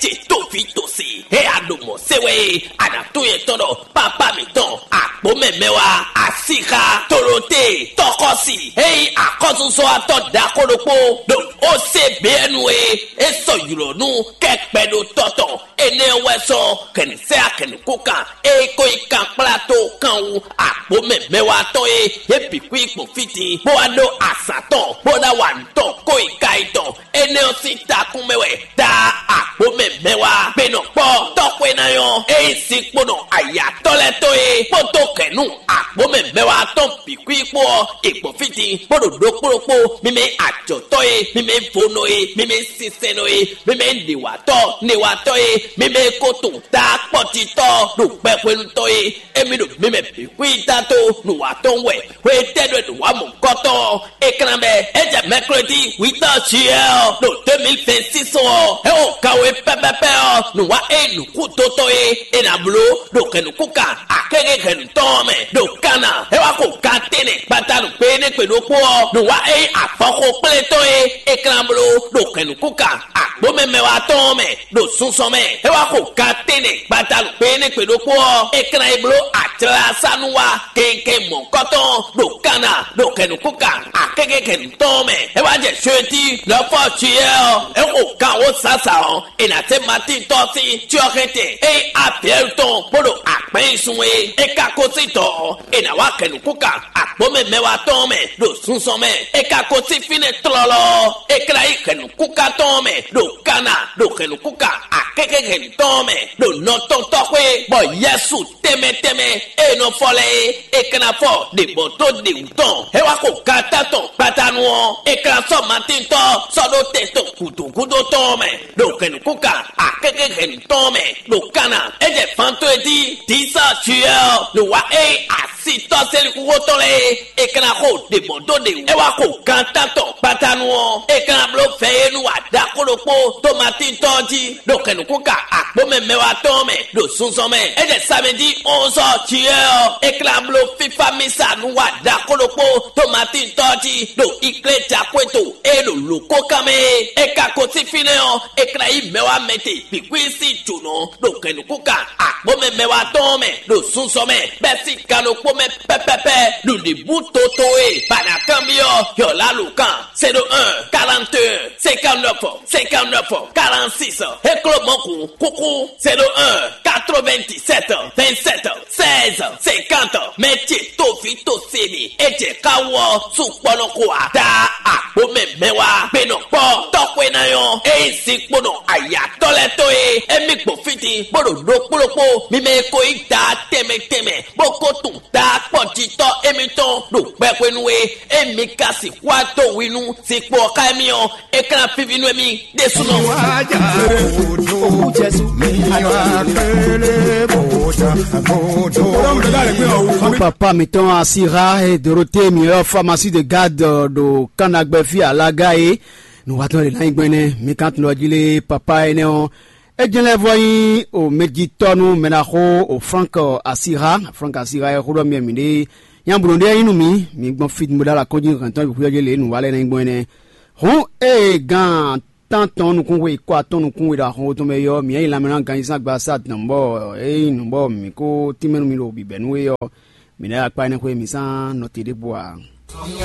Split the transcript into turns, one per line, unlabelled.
Tito Vitosi, e adomo sewe, anatuye tono, papa miton, akpo memewa, asika, torote, tokosi, e akosu so ato dakodopo, don ose benwe, e so yuronu, kekpedo toto, ene weso, ken se aken kuka, e koi kan plato kan akpo memewa toye, e pikwi fiti, boado asaton, boda wanton, koi kaiton, ene osita kumewe, da akpo memewa, beno po, tokwe na yon, e sikpono, aya tole toye, poto kenu, akpo memewa ton pikwi po, ikpo fiti, bodo dokporopo, mime acho toye, mime fonoye, mime sisenoye, mime niwatoye, mime koto, da potito, dukpe kwenu toye, emido mime pikwi tato, nuwaton we tedwe nuwamu koto, ekranbe, eje mercredi, 8h chiel, no 2026 o kawe pepepe nuwa nukutotoye, enablo, do kenukuka, akege kenutome, do kana, ewako katene, batalu pene kwedopo, nuwa afoko pletoye, ekranblo, do kenukuka, akbome mewatome, do sunsome, ewako katene, batalu pene kwedopo, ekranblo, atrasa nuwa, kenke monkoton, do kana, do kenukuka, akege kenutome, ewaje shweti, lofo chiel, ewako kawo sasa, enate mati tosi, tiokete, apelton, podo akpensuwe, ekakosito, enawa kenukuka, akbome mewatome, do sunsome, ekakosi fine trolo, ekrai kenukuka tome, do kana, do kenukuka, akeke kenutome, do noton tokwe, bo yesu teme, eno fole, ekana fo, de boto de uton, ewako kataton, patanuon, ekana so matinto, sodo testo, kudo tome, do kenukuka, akeke kenutome, do kana, eje fanto edi, tisa chiel, nuwa asito seli kukotole, ekana ho, de boto de ewako kataton, patanuon, ekana blo feye nuwa, dakolopo, tomatin tonji, do kenukuka, akbome mewatome, do sunsome, eje samedi 11h chiel, ekana blo fifa misa nuwa, dakolopo, tomatin tonji, do ikle jakweto, edo loko kame, ekakosi fineon, ekana mewa mete, pikwisi chuno, do kenukuka, akbome mewatome, do sunsome, besi kanoko me pepepe, do di butotoe, bana cambio, yo la lukan, 01 41 59 46, eklo monku, kuku, 01 97 27 16 50, meche tofi tosemi, eche kawo, supono kwa, da akbome mewa, beno po, tokwe na yon, sikpono, aya tole toye, emikpo fiti, bodo dokpolopo, mime koi da teme, boko tu da potito, emiton, do pekwenwe, emikasi, wato winu, sikpo kaimion, ekran pivinu emi, desuno.
Papa mettons à Syrah et Dorothée, meilleure pharmacie de garde de Kanagbefi à Lagaye. Nous attendons les langues, mais quand nous disons papa et néon, et bien les voyons au Méditerranée, Menaho, au Franck Assira, et Rodo Miamide, Yambrondé Inumi, mais bon fit modal à Codin, quand on veut y aller, nous allons les langues. Rou et gant, tant nous convoyons quoi, tant nous convoyons la route meilleure, mais il a maintenant gagné ça, Bassat, Nambo, et Nambo, Miko, Timenu Milo, Bibenoué, mais là, pas une fois, mais ça, noté de bois.